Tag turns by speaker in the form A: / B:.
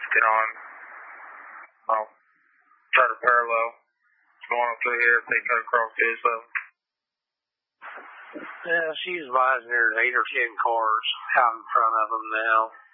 A: get on. I'll try to parallel. Going on through here if they cut across too, so.
B: Yeah, she's advising there's 8 or 10 cars out in front of them now.